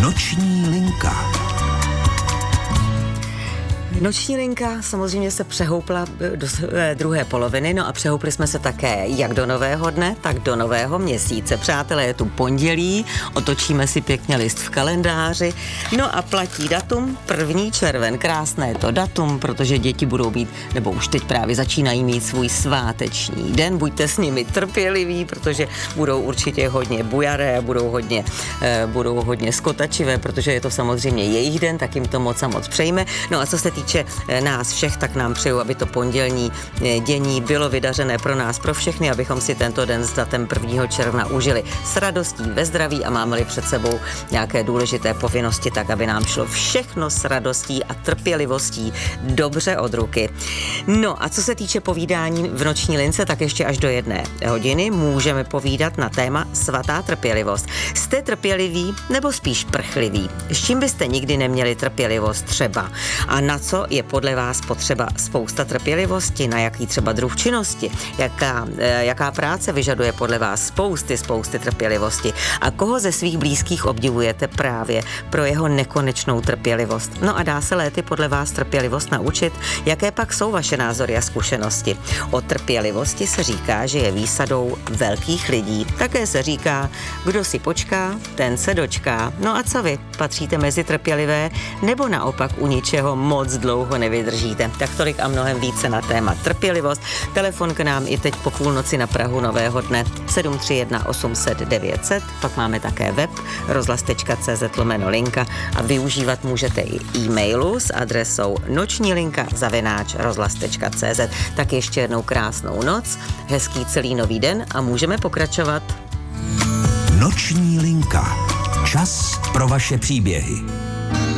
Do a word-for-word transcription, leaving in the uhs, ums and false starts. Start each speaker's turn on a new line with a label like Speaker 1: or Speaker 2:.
Speaker 1: Noční linka.
Speaker 2: Noční linka samozřejmě se přehoupla do své druhé poloviny, no a přehoupli jsme se také jak do nového dne, tak do nového měsíce. Přátelé, je tu pondělí, otočíme si pěkně list v kalendáři, no a platí datum první červen. Krásné to datum, protože děti budou mít, nebo už teď právě začínají mít svůj sváteční den. Buďte s nimi trpěliví, protože budou určitě hodně bujaré, budou hodně, eh, budou hodně skotačivé, protože je to samozřejmě jejich den, tak jim to moc a moc přejme. No a co se týče nás všech, tak nám přeju, aby to pondělní dění bylo vydařené pro nás, pro všechny, abychom si tento den s datem prvního června užili s radostí, ve zdraví a máme-li před sebou nějaké důležité povinnosti, tak aby nám šlo všechno s radostí a trpělivostí dobře od ruky. No a co se týče povídání v noční lince, tak ještě až do jedné hodiny můžeme povídat na téma svatá trpělivost. Jste trpěliví nebo spíš prchliví? S čím byste nikdy neměli trpělivost třeba? A na co je podle vás potřeba spousta trpělivosti, na jaký třeba druh činnosti, jaká, jaká práce vyžaduje podle vás spousty, spousty trpělivosti a koho ze svých blízkých obdivujete právě pro jeho nekonečnou trpělivost. No a dá se léty podle vás trpělivost naučit? Jaké pak jsou vaše názory a zkušenosti? O trpělivosti se říká, že je výsadou velkých lidí. Také se říká, kdo si počká, ten se dočká. No a co vy? Patříte mezi trpělivé nebo naopak u ničeho moc dlouho nevydržíte? Tak tolik a mnohem více na téma trpělivost. Telefon k nám i teď po půlnoci na prahu nového dne sedm tři jedna osm set devět set, pak máme také web rozhlas tečka cé zet lomeno linka a využívat můžete i e-mailu s adresou noční linka zavináč rozhlas tečka cé zet. Tak ještě jednou krásnou noc, hezký celý nový den a můžeme pokračovat.
Speaker 1: Noční linka. Čas pro vaše příběhy.